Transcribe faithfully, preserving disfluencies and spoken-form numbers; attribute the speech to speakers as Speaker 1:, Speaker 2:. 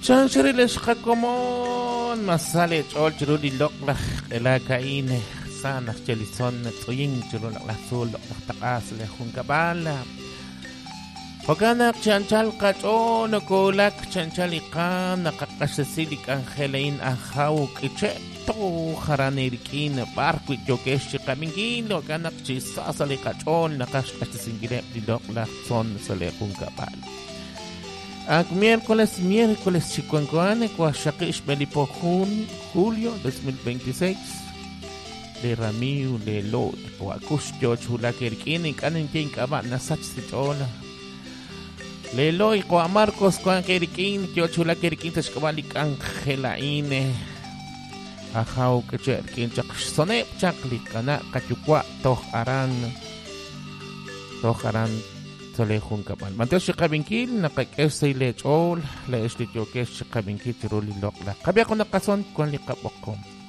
Speaker 1: Chanchirilesh kakomon masale chol chiruli lok la ela kaine sana chelison tsoyin chirula la sul takas le hunkabala Hokana chanchal kachon kolak chanchalikan nakakasasilik angelain ahaw kiche to haranerikin barco jokesh kamingin hokana chisasali kachon nakashkasingire dilok la son sale hunkabala Ak miércoles, miércoles chicuancoane, cuachaquish belipojun, julio dos mil veintiséis. De Ramiu, de Lod, o Akush George Hulakerkin, y Canen King Abat Nasach Sitola. Le Loi, Qua Marcos, Quan Kerkin, George Hulakerkin, Tashkabalik Angelaine. Ajau Kecherkin, Chak Sonep Chaklikana, Kachukwa, Toch Aran. Toch Aran. Salehun kapal. Mantel si kabinkil nakakesay lechol la esli jokesh si kabinkil tiruli lokla. Kabi ako nakason kung likapok ko.